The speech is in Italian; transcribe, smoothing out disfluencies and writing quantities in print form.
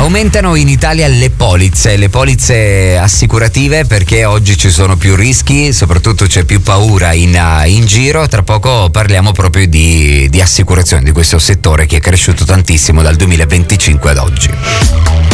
Aumentano in Italia le polizze assicurative, perché oggi ci sono più rischi, soprattutto c'è più paura in giro. Tra poco parliamo proprio di assicurazione, di questo settore che è cresciuto tantissimo dal 2025 ad oggi.